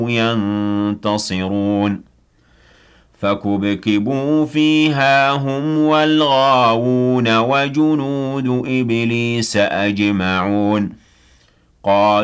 ينتصرون فكبكبوا فيها هم والغاوون وجنود إبليس أجمعون قالوا